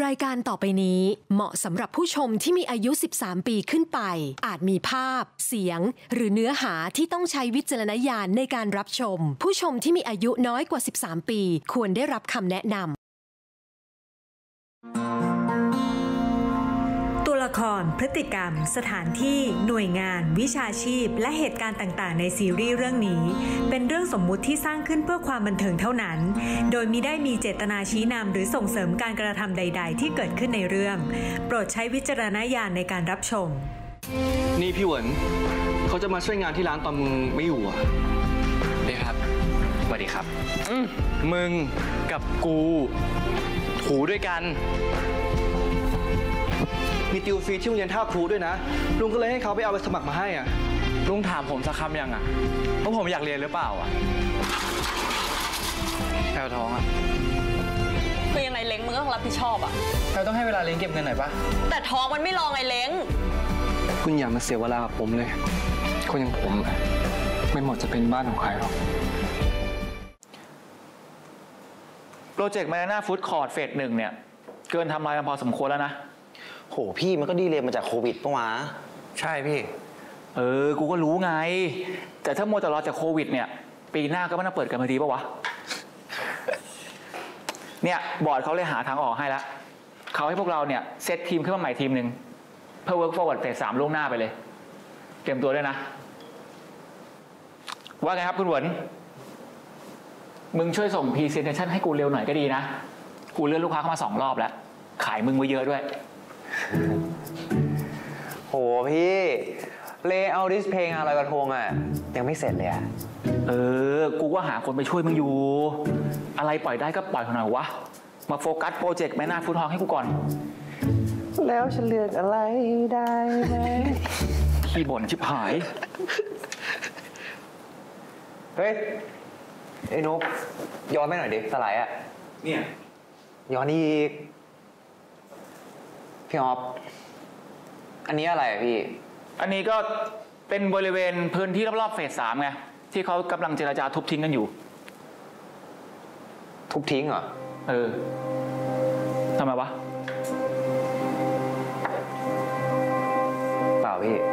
รายการต่อไปนี้เหมาะสำหรับผู้ชมที่มีอายุ13ปีขึ้นไปอาจมีภาพเสียงหรือเนื้อหาที่ต้องใช้วิจารณญาณในการรับชมผู้ชมที่มีอายุน้อยกว่า13ปีควรได้รับคำแนะนำตัวละครพฤติกรรมสถานที่หน่วยงานวิชาชีพและเหตุการณ์ต่างๆในซีรีส์เรื่องนี้เป็นเรื่องสมมุติที่สร้างขึ้นเพื่อความบันเทิงเท่านั้นโดยมิได้มีเจตนาชี้นำหรือส่งเสริมการกระทำใดๆที่เกิดขึ้นในเรื่องโปรดใช้วิจารณญาณในการรับชมนี่พี่เหวินเขาจะมาช่วยงานที่ร้านตอนมึงไม่อยู่อ่ะนี่ครับสวัสดีครับมึงกับกูถูด้วยกันมีติวฟรีที่โรงเรียนท่าพลูด้วยนะลุงก็เลยให้เขาไปเอาใบสมัครมาให้อ่ะลุงถามผมสักคำยังอ่ะว่าผมอยากเรียนหรือเปล่าอ่ะแพลวท้องอ่ะคือยังไงเล้งมึงก็ต้องรับผิดชอบอ่ะแพลวต้องให้เวลาเล้งเก็บเงินหน่อยปะแต่ท้องมันไม่รอไงเล้งคุณอย่ามาเสียเวลากับผมเลยคนอย่างผมไม่หมดจะเป็นบ้านของใครหรอกโปรเจกต์ Banana Food Court เฟส 1เนี่ยเกินทำลายกันพอสมควรแล้วนะโหพี่มันก็ดีเลยมาจากโควิดปะวะใช่พี่กูก็รู้ไงแต่ถ้ามัวแต่รอจากโควิดเนี่ยปีหน้าก็ไม่น่าเปิดกันพอดีปะวะ เนี่ยบอร์ดเขาเลยหาทางออกให้แล้วเขาให้พวกเราเนี่ยเซตทีมขึ้นมาใหม่ทีมหนึ่งเพื่อ work forward เฟส 3ล่วงหน้าไปเลยเตรียมตัวด้วยนะว่าไงครับคุณหวนมึงช่วยส่ง presentation ให้กูเร็วหน่อยก็ดีนะกูเลื่อนลูกค้าเข้ามา2 รอบแล้วขายมึงไว้เยอะด้วยโหพี่เลเยอร์ดิสเพลงอะไรกระทงอ่ะยังไม่เสร็จเลยอ่ะกูก็หาคนไปช่วยมึงอยู่อะไรปล่อยได้ก็ปล่อยเถอะหน่อยวะมาโฟกัสโปรเจกต์Banana Food Courtให้กูก่อนแล้วฉันเลือกอะไรได้ไหมขี้บ่นชิบหายเฮ้ยไอ้นุ๊กย้อนไปหน่อยดิสไลด์อ่ะเนี่ยย้อนอีกพี่ออฟอันนี้อะไรพี่อันนี้ก็เป็นบริเวณพื้นที่รอบๆเฟส 3ไงที่เขากำลังเจรจาทุบทิ้งกันอยู่ทุบทิ้งเหรอทำไมวะเปล่าพี่